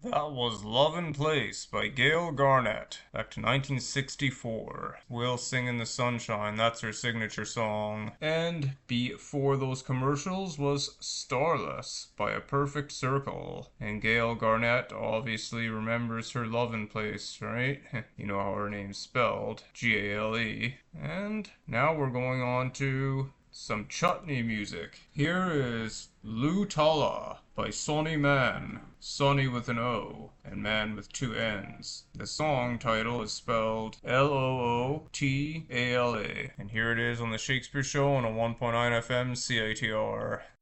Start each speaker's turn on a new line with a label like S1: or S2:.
S1: That was Lovin' Place by Gail Garnett, back to 1964. We'll Sing in the Sunshine, that's her signature song. And before those commercials was Starless by A Perfect Circle. And Gail Garnett obviously remembers her Lovin' Place, right? You know how her name's spelled, Gale. And now we're going on to some chutney music. Here is Lou Talla by Sonny Man. Sonny with an O and Man with two N's. The song title is spelled Lootala. And here it is on the Shakespeare Show on a 1.9 FM CITR.